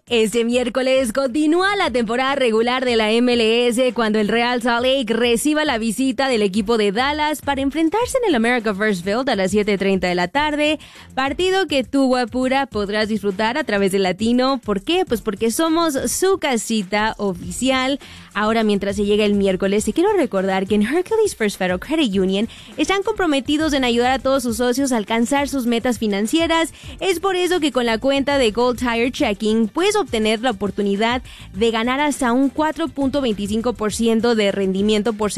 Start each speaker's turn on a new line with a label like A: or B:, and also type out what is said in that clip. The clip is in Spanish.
A: Este miércoles continúa la temporada regular de la MLS cuando el Real Salt Lake reciba la visita del equipo de Dallas para enfrentarse en el America First Field a las 7:30 de la tarde, partido que tú, guapura, podrás disfrutar a través de Latino. ¿Por qué? Pues porque somos su casita oficial. Ahora, mientras se llega el miércoles, te quiero recordar que en Hercules First Federal Credit Union están comprometidos en ayudar a todos sus socios a alcanzar sus metas financieras. Es por eso que con la cuenta de Gold Tire Checking puedes obtener la oportunidad de ganar hasta un 4.25% de rendimiento por